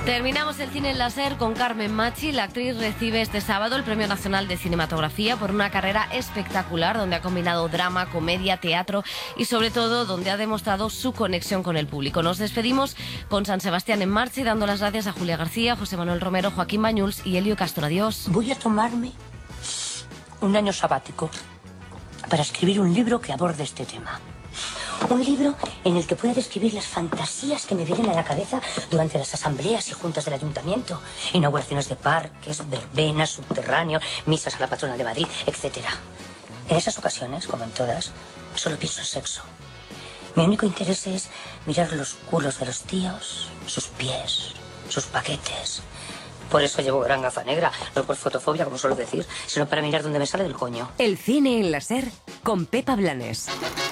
Terminamos el cine en láser con Carmen Machi. La actriz recibe este sábado el Premio Nacional de Cinematografía por una carrera espectacular donde ha combinado drama, comedia, teatro y sobre todo donde ha demostrado su conexión con el público. Nos despedimos con San Sebastián en marcha y dando las gracias a Julia García, José Manuel Romero, Joaquín Bañuls y Elio Castro. Adiós. Voy a tomarme un año sabático para escribir un libro que aborde este tema. Un libro en el que pueda describir las fantasías que me vienen a la cabeza durante las asambleas y juntas del ayuntamiento. Inauguraciones de parques, verbenas, subterráneos, misas a la patrona de Madrid, etc. En esas ocasiones, como en todas, solo pienso en sexo. Mi único interés es mirar los culos de los tíos, sus pies, sus paquetes. Por eso llevo gran gafa negra, no por fotofobia, como suelo decir, sino para mirar dónde me sale del coño. El cine en láser con Pepa Blanes.